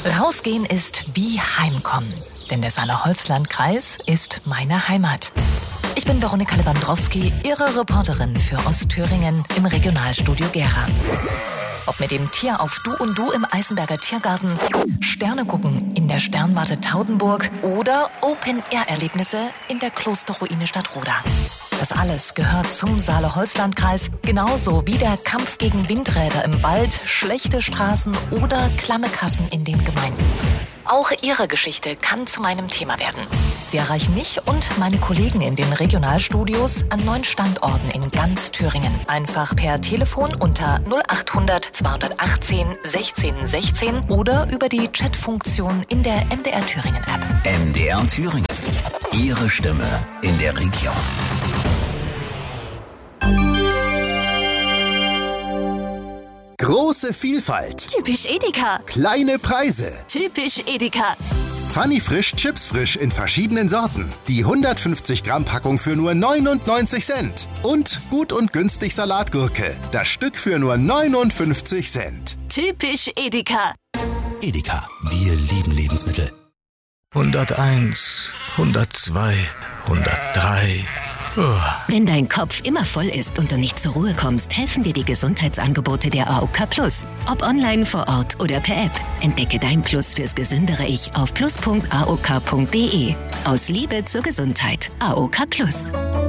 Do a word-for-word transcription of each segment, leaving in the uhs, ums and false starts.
Rausgehen ist wie Heimkommen, denn der Saale-Holzland-Kreis ist meine Heimat. Ich bin Veronika Lewandowski, Ihre Reporterin für Ostthüringen im Regionalstudio Gera. Ob mit dem Tier auf Du und Du im Eisenberger Tiergarten, Sterne gucken in der Sternwarte Taudenburg oder Open-Air-Erlebnisse in der Klosterruine Stadtroda. Das alles gehört zum Saale-Holzland-Kreis, genauso wie der Kampf gegen Windräder im Wald, schlechte Straßen oder klamme Kassen in den Gemeinden. Auch Ihre Geschichte kann zu meinem Thema werden. Sie erreichen mich und meine Kollegen in den Regionalstudios an neun Standorten in ganz Thüringen. Einfach per Telefon unter null achthundert zweihundertachtzehn sechzehn sechzehn oder über die Chatfunktion in der M D R Thüringen App. M D R Thüringen. Ihre Stimme in der Region. Große Vielfalt. Typisch Edeka. Kleine Preise. Typisch Edeka. Funny Frisch, Chips frisch in verschiedenen Sorten. Die hundertfünfzig Gramm Packung für nur neunundneunzig Cent. Und gut und günstig Salatgurke. Das Stück für nur neunundfünfzig Cent. Typisch Edeka. Edeka, wir lieben Lebensmittel. hunderteins, hundertzwei, hundertdrei. Oh. Wenn dein Kopf immer voll ist und du nicht zur Ruhe kommst, helfen dir die Gesundheitsangebote der A O K Plus. Ob online, vor Ort oder per App. Entdecke dein Plus fürs gesündere Ich auf plus punkt a o k punkt d e. Aus Liebe zur Gesundheit. A O K Plus.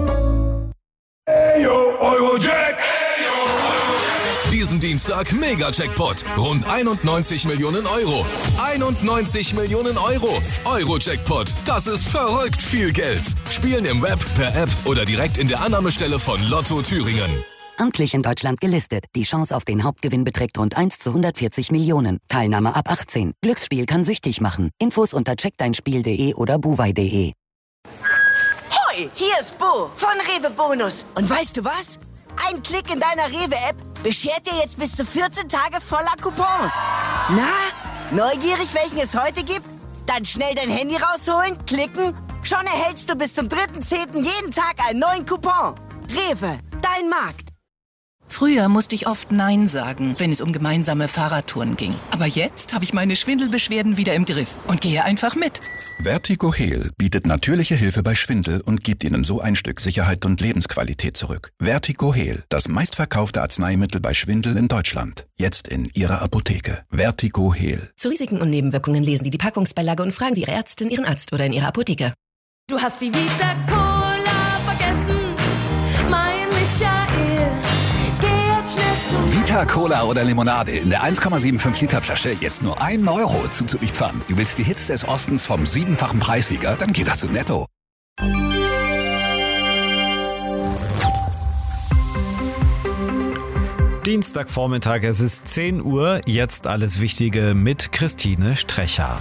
Hey yo, Eurojack! Diesen Dienstag Mega-Jackpot. Rund einundneunzig Millionen Euro. einundneunzig Millionen Euro. Euro-Jackpot. Das ist verrückt viel Geld. Spielen im Web, per App oder direkt in der Annahmestelle von Lotto Thüringen. Amtlich in Deutschland gelistet. Die Chance auf den Hauptgewinn beträgt rund eins zu hundertvierzig Millionen. Teilnahme ab achtzehn. Glücksspiel kann süchtig machen. Infos unter check dein spiel punkt d e oder buwei punkt d e. Hoi, hier ist Bo von Rewe Bonus. Und weißt du was? Ein Klick in deiner Rewe-App beschert dir jetzt bis zu vierzehn Tage voller Coupons. Na, neugierig, welchen es heute gibt? Dann schnell dein Handy rausholen, klicken. Schon erhältst du bis zum dritten zehnten jeden Tag einen neuen Coupon. Rewe, dein Markt. Früher musste ich oft Nein sagen, wenn es um gemeinsame Fahrradtouren ging. Aber jetzt habe ich meine Schwindelbeschwerden wieder im Griff und gehe einfach mit. Vertigo Heal bietet natürliche Hilfe bei Schwindel und gibt Ihnen so ein Stück Sicherheit und Lebensqualität zurück. Vertigo Heal, das meistverkaufte Arzneimittel bei Schwindel in Deutschland. Jetzt in Ihrer Apotheke. Vertigo Heal. Zu Risiken und Nebenwirkungen lesen Sie die Packungsbeilage und fragen Sie Ihre Ärztin, Ihren Arzt oder in Ihrer Apotheke. Du hast die Vita Cola vergessen, mein Michael. Vita Cola oder Limonade in der eins Komma fünfundsiebzig Liter Flasche jetzt nur einen Euro zuzuliefernd. Du willst die Hits des Ostens vom siebenfachen Preissieger? Dann geht das zu Netto. Dienstagvormittag, es ist zehn Uhr, jetzt alles Wichtige mit Christine Strecher.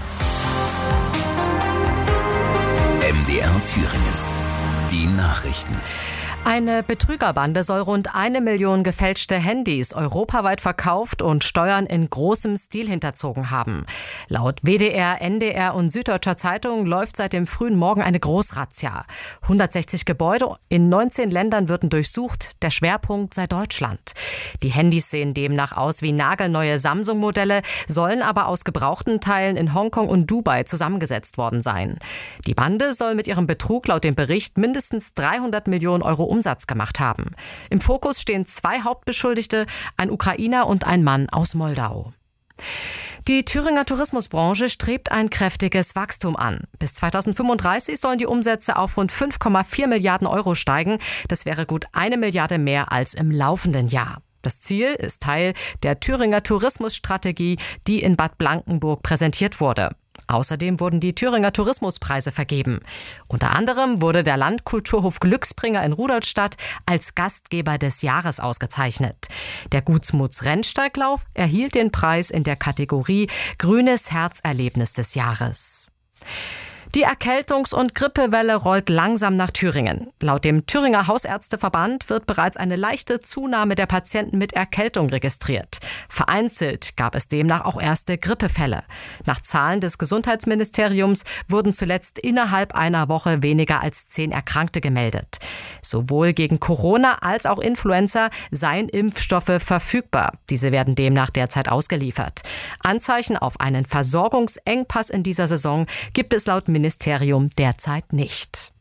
M D R Thüringen. Die Nachrichten. Eine Betrügerbande soll rund eine Million gefälschte Handys europaweit verkauft und Steuern in großem Stil hinterzogen haben. Laut W D R, N D R und Süddeutscher Zeitung läuft seit dem frühen Morgen eine Großrazzia. hundertsechzig Gebäude in neunzehn Ländern würden durchsucht. Der Schwerpunkt sei Deutschland. Die Handys sehen demnach aus wie nagelneue Samsung-Modelle, sollen aber aus gebrauchten Teilen in Hongkong und Dubai zusammengesetzt worden sein. Die Bande soll mit ihrem Betrug laut dem Bericht mindestens dreihundert Millionen Euro Umsatz gemacht haben. Im Fokus stehen zwei Hauptbeschuldigte, ein Ukrainer und ein Mann aus Moldau. Die Thüringer Tourismusbranche strebt ein kräftiges Wachstum an. Bis zweitausendfünfunddreißig sollen die Umsätze auf rund fünf Komma vier Milliarden Euro steigen. Das wäre gut eine Milliarde mehr als im laufenden Jahr. Das Ziel ist Teil der Thüringer Tourismusstrategie, die in Bad Blankenburg präsentiert wurde. Außerdem wurden die Thüringer Tourismuspreise vergeben. Unter anderem wurde der Landkulturhof Glücksbringer in Rudolstadt als Gastgeber des Jahres ausgezeichnet. Der Gutsmuts Rennsteiglauf erhielt den Preis in der Kategorie Grünes Herzerlebnis des Jahres. Die Erkältungs- und Grippewelle rollt langsam nach Thüringen. Laut dem Thüringer Hausärzteverband wird bereits eine leichte Zunahme der Patienten mit Erkältung registriert. Vereinzelt gab es demnach auch erste Grippefälle. Nach Zahlen des Gesundheitsministeriums wurden zuletzt innerhalb einer Woche weniger als zehn Erkrankte gemeldet. Sowohl gegen Corona als auch Influenza seien Impfstoffe verfügbar. Diese werden demnach derzeit ausgeliefert. Anzeichen auf einen Versorgungsengpass in dieser Saison gibt es laut Ministerium derzeit nicht.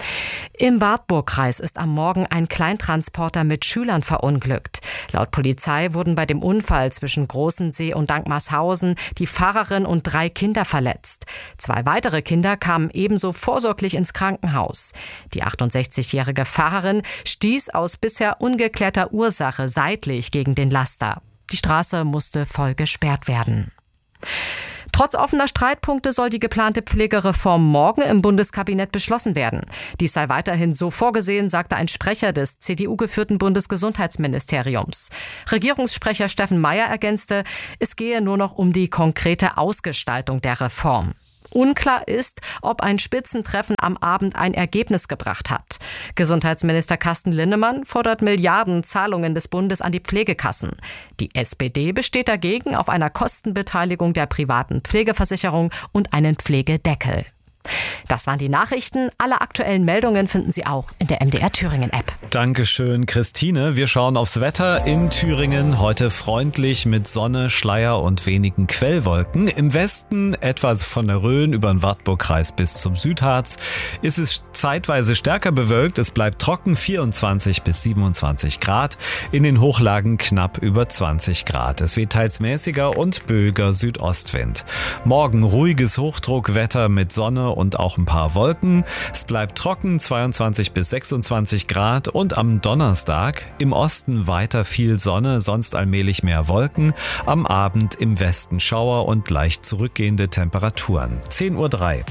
Im Wartburgkreis ist am Morgen ein Kleintransporter mit Schülern verunglückt. Laut Polizei wurden bei dem Unfall zwischen Großensee und Dankmarshausen die Fahrerin und drei Kinder verletzt. Zwei weitere Kinder kamen ebenso vorsorglich ins Krankenhaus. Die achtundsechzigjährige Fahrerin stieß aus bisher ungeklärter Ursache seitlich gegen den Laster. Die Straße musste voll gesperrt werden. Trotz offener Streitpunkte soll die geplante Pflegereform morgen im Bundeskabinett beschlossen werden. Dies sei weiterhin so vorgesehen, sagte ein Sprecher des C D U-geführten Bundesgesundheitsministeriums. Regierungssprecher Steffen Mayer ergänzte, es gehe nur noch um die konkrete Ausgestaltung der Reform. Unklar ist, ob ein Spitzentreffen am Abend ein Ergebnis gebracht hat. Gesundheitsminister Carsten Linnemann fordert Milliardenzahlungen des Bundes an die Pflegekassen. Die S P D besteht dagegen auf einer Kostenbeteiligung der privaten Pflegeversicherung und einen Pflegedeckel. Das waren die Nachrichten. Alle aktuellen Meldungen finden Sie auch in der M D R Thüringen App. Dankeschön, Christine. Wir schauen aufs Wetter in Thüringen. Heute freundlich mit Sonne, Schleier und wenigen Quellwolken. Im Westen, etwa von der Rhön über den Wartburgkreis bis zum Südharz, ist es zeitweise stärker bewölkt. Es bleibt trocken, vierundzwanzig bis siebenundzwanzig Grad. In den Hochlagen knapp über zwanzig Grad. Es weht teils mäßiger und böiger Südostwind. Morgen ruhiges Hochdruckwetter mit Sonne und auch ein paar Wolken. Es bleibt trocken, zweiundzwanzig bis sechsundzwanzig Grad, und am Donnerstag im Osten weiter viel Sonne, sonst allmählich mehr Wolken. Am Abend im Westen Schauer und leicht zurückgehende Temperaturen. zehn Uhr drei.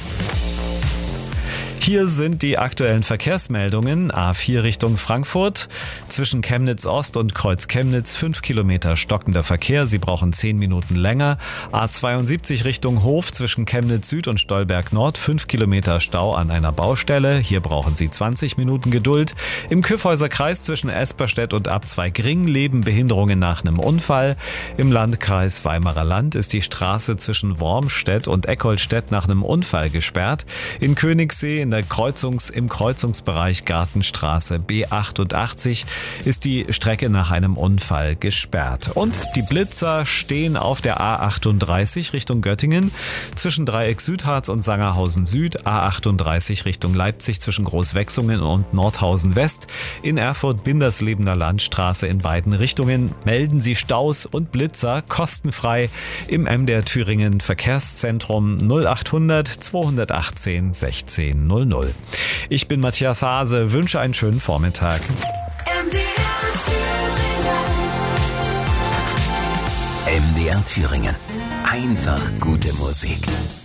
Hier sind die aktuellen Verkehrsmeldungen. A vier Richtung Frankfurt. Zwischen Chemnitz Ost und Kreuz Chemnitz fünf Kilometer stockender Verkehr. Sie brauchen zehn Minuten länger. A zweiundsiebzig Richtung Hof. Zwischen Chemnitz Süd und Stolberg Nord fünf Kilometer Stau an einer Baustelle. Hier brauchen Sie zwanzig Minuten Geduld. Im Kyffhäuser Kreis zwischen Esperstedt und Abzweig-Ring leben Behinderungen nach einem Unfall. Im Landkreis Weimarer Land ist die Straße zwischen Wormstedt und Eckholtstedt nach einem Unfall gesperrt. In Königssee in der Kreuzungs, im Kreuzungsbereich Gartenstraße B achtundachtzig ist die Strecke nach einem Unfall gesperrt. Und die Blitzer stehen auf der A achtunddreißig Richtung Göttingen zwischen Dreieck Südharz und Sangerhausen Süd, A achtunddreißig Richtung Leipzig zwischen Großwechsungen und Nordhausen West. In Erfurt Binderslebener Landstraße in beiden Richtungen melden Sie Staus und Blitzer kostenfrei im M D R Thüringen Verkehrszentrum null achthundert zweihundertachtzehn sechzehn null null. Ich bin Matthias Hase, wünsche einen schönen Vormittag. M D R Thüringen. M D R Thüringen. Einfach gute Musik.